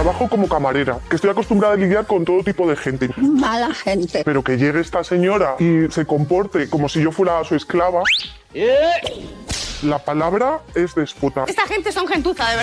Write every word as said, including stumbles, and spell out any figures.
trabajo como camarera, que estoy acostumbrada a lidiar con todo tipo de gente. Mala gente. Pero que llegue esta señora y se comporte como si yo fuera su esclava... La palabra es déspota. Esta gente son gentuza, de verdad.